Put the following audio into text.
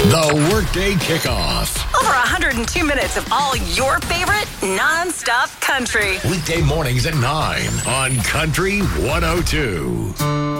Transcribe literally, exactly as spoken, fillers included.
The Workday Kickoff. Over one hundred two minutes of all your favorite non-stop country. Weekday mornings at nine on Country one oh two.